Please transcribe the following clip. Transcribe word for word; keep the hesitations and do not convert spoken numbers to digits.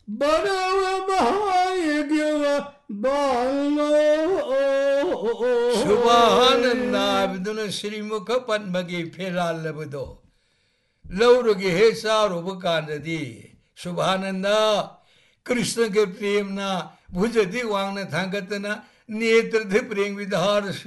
बड़व महायज्ञव बालो शुभानंदा बिदुन श्रीमुख पद्मगी फेरालबदो लौरगे हे सारुबकांददी शुभानंदा कृष्ण के प्रेम ना भुजति वांगना थांगतना नेत्र प्रेम विधार